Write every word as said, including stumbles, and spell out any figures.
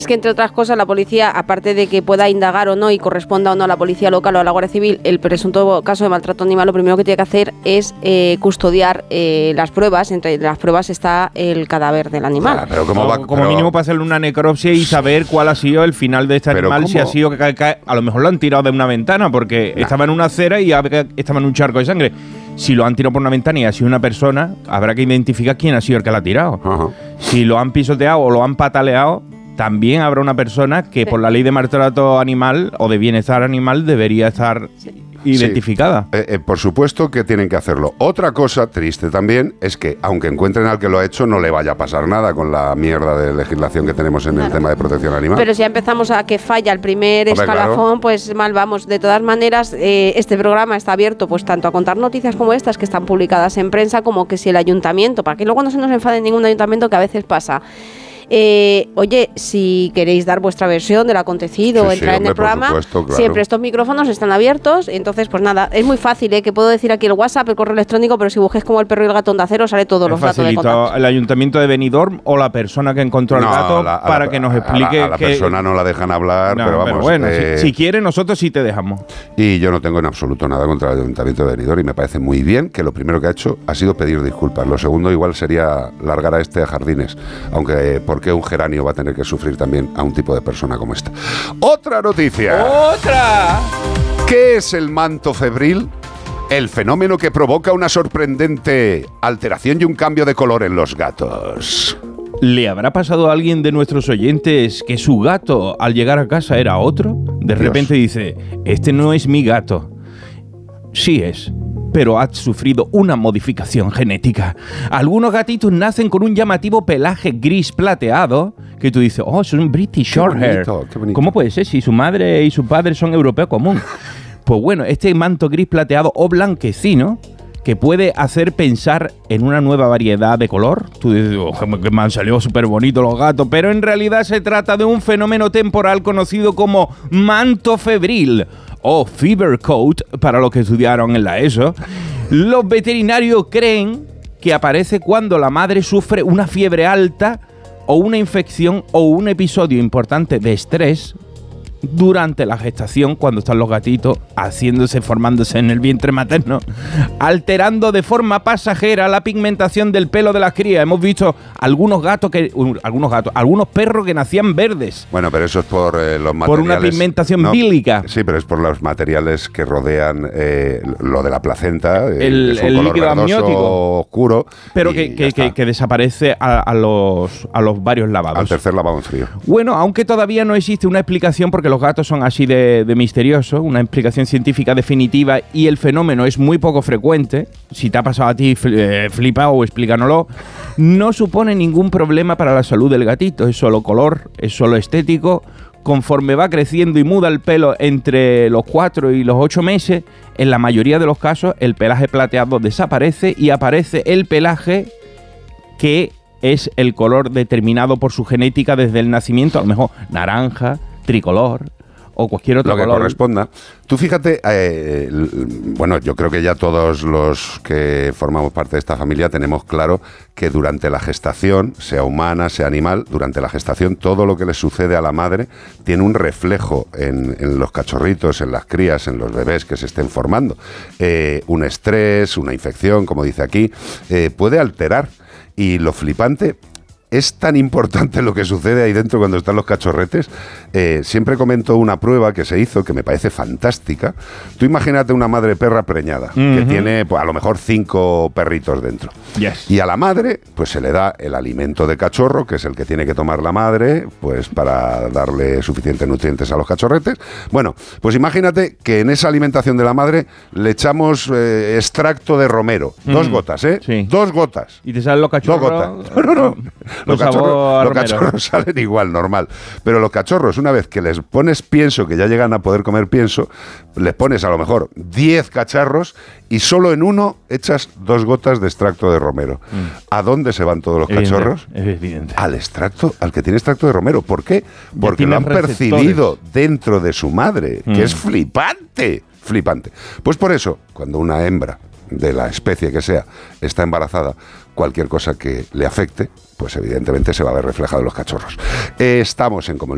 Es que, entre otras cosas, la policía, aparte de que pueda indagar o no y corresponda o no a la policía local o a la Guardia Civil el presunto caso de maltrato animal, lo primero que tiene que hacer es eh, custodiar eh, las pruebas. Entre las pruebas está el cadáver del animal. Ah, pero ¿cómo va? Como pero... mínimo para hacerle una necropsia y saber cuál ha sido el final de este animal, si ha sido que cae, cae, a lo mejor lo han tirado de una ventana porque nah. estaba en una acera y estaba en un charco de sangre. Si lo han tirado por una ventana y ha sido una persona, habrá que identificar quién ha sido el que la ha tirado. Uh-huh. Si lo han pisoteado o lo han pataleado, también habrá una persona que sí. por la ley de maltrato animal o de bienestar animal debería estar sí. identificada. Sí. Eh, eh, por supuesto que tienen que hacerlo. Otra cosa triste también es que, aunque encuentren al que lo ha hecho, no le vaya a pasar nada con la mierda de legislación que tenemos en claro. el tema de protección animal. Pero si ya empezamos a que falla el primer Hombre, escalafón, claro. pues mal vamos. De todas maneras, eh, este programa está abierto pues tanto a contar noticias como estas que están publicadas en prensa, como que si el ayuntamiento, para que luego no se nos enfade ningún ayuntamiento, que a veces pasa. Eh, oye, si queréis dar vuestra versión del acontecido, sí, entrar sí, hombre, en el programa, supuesto, claro. siempre estos micrófonos están abiertos. Entonces, pues nada, es muy fácil, ¿eh? Que puedo decir aquí el WhatsApp, el correo electrónico, pero si busques como el perro y el gato Onda Cero, sale todos los datos de contacto. El ayuntamiento de Benidorm o la persona que encontró al no, gato la, para la, que nos explique. A la, a la que, persona no la dejan hablar, no, pero vamos. Pero bueno, eh, si, si quiere, nosotros sí te dejamos. Y yo no tengo en absoluto nada contra el ayuntamiento de Benidorm y me parece muy bien que lo primero que ha hecho ha sido pedir disculpas. Lo segundo, igual sería largar a este a jardines, aunque eh, ¿por qué un geranio va a tener que sufrir también a un tipo de persona como esta? ¡Otra noticia! ¡Otra! ¿Qué es el manto febril? El fenómeno que provoca una sorprendente alteración y un cambio de color en los gatos. ¿Le habrá pasado a alguien de nuestros oyentes que su gato al llegar a casa era otro? De repente Dios. dice, este no es mi gato. Sí es, pero ha sufrido una modificación genética. Algunos gatitos nacen con un llamativo pelaje gris plateado que tú dices, oh, es un British Shorthair. ¿Cómo puede ser si su madre y su padre son europeos común? Pues bueno, este manto gris plateado o blanquecino que puede hacer pensar en una nueva variedad de color. Tú dices, oh, que me han salido súper bonitos los gatos, pero en realidad se trata de un fenómeno temporal conocido como manto febril o fever coat, para los que estudiaron en la ESO. Los veterinarios creen que aparece cuando la madre sufre una fiebre alta o una infección o un episodio importante de estrés durante la gestación, cuando están los gatitos haciéndose, formándose en el vientre materno, alterando de forma pasajera la pigmentación del pelo de las crías. Hemos visto algunos gatos que, uh, algunos gatos, algunos perros que nacían verdes. Bueno, pero eso es por eh, los materiales. Por una pigmentación no, bílica. Sí, pero es por los materiales que rodean eh, lo de la placenta. Eh, el es un el color líquido amniótico oscuro. Pero que, que, que, que desaparece a, a, los, a los varios lavados. Al tercer lavado en frío. Bueno, aunque todavía no existe una explicación, porque los gatos son así de, de misteriosos, una explicación científica definitiva, y el fenómeno es muy poco frecuente. Si te ha pasado a ti, eh, flipa o explícanoslo. No supone ningún problema para la salud del gatito, es solo color, es solo estético. Conforme va creciendo y muda el pelo entre los cuatro y los ocho meses, en la mayoría de los casos el pelaje plateado desaparece y aparece el pelaje que es el color determinado por su genética desde el nacimiento, a lo mejor naranja, tricolor o cualquier otro lo que color. corresponda. Tú fíjate, eh, bueno, yo creo que ya todos los que formamos parte de esta familia tenemos claro que durante la gestación, sea humana, sea animal, durante la gestación todo lo que le sucede a la madre tiene un reflejo en, en los cachorritos, en las crías, en los bebés que se estén formando. Eh, un estrés, una infección, como dice aquí, eh, puede alterar. Y lo flipante es tan importante lo que sucede ahí dentro cuando están los cachorretes. Eh, siempre comento una prueba que se hizo que me parece fantástica. Tú imagínate una madre perra preñada, uh-huh. que tiene pues, a lo mejor cinco perritos dentro. Yes. Y a la madre pues se le da el alimento de cachorro, que es el que tiene que tomar la madre, pues para darle suficientes nutrientes a los cachorretes. Bueno, pues imagínate que en esa alimentación de la madre le echamos eh, extracto de romero. Mm. Dos gotas, ¿eh? Sí. Dos gotas. ¿Y te salen los cachorros? Dos gotas. No, no, no. Los cachorros, los cachorros salen igual, normal. Pero los cachorros, una vez que les pones pienso, que ya llegan a poder comer pienso, les pones a lo mejor diez cacharros y solo en uno echas dos gotas de extracto de romero. Mm. ¿A dónde se van todos los evidente, cachorros? Es evidente. Al extracto, al que tiene extracto de romero. ¿Por qué? Porque lo han receptores. percibido dentro de su madre, mm. que es flipante, flipante. Pues por eso, cuando una hembra de la especie que sea está embarazada, cualquier cosa que le afecte, pues evidentemente se va a ver reflejado en los cachorros. Eh, estamos en Como el